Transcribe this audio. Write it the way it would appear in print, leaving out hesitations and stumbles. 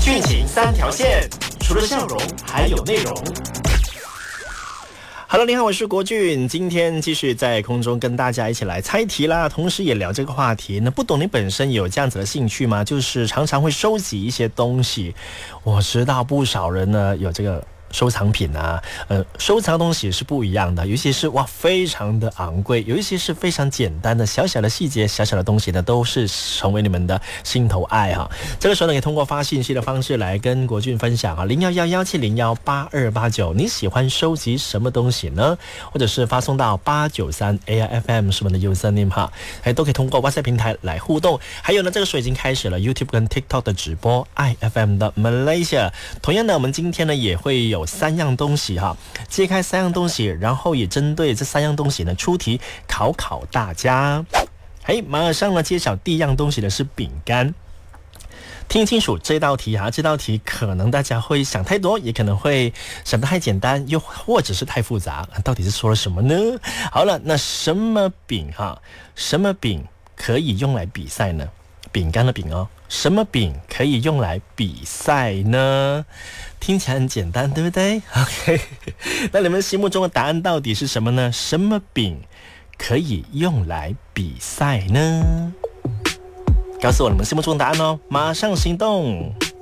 剧情三条线，除了笑容还有内容。Hello， 你好，我是国俊，今天继续在空中跟大家一起来猜题啦，同时也聊这个话题。那不懂你本身有这样子的兴趣吗？就是常常会收集一些东西。我知道不少人呢有这个收藏品啊，收藏东西是不一样的，有一些是非常的昂贵，有一些是非常简单的小小的细节、小小的东西呢，都是成为你们的心头爱哈。这个时候呢，可以通过发信息的方式来跟国俊分享啊，011170182889，你喜欢收集什么东西呢？或者是发送到893 AIFM 是我们的 username 哈，都可以通过 WhatsApp 平台来互动。还有呢，这个时候已经开始了 YouTube 跟 TikTok 的直播 ，IFM 的 Malaysia。同样的，我们今天呢也会有3样东西哈，揭开3样东西，然后也针对这3样东西呢出题考大家。马上呢揭晓第一样东西的是饼干。听清楚这道题哈，这道题可能大家会想太多，也可能会想得太简单，又或者是太复杂，到底是说了什么呢？好了，那什么饼哈？什么饼可以用来比赛呢？饼干的饼哦，什么饼可以用来比赛呢？听起来很简单，对不对 ？OK， 那你们心目中的答案到底是什么呢？什么饼可以用来比赛呢？告诉我你们心目中的答案哦，马上行动！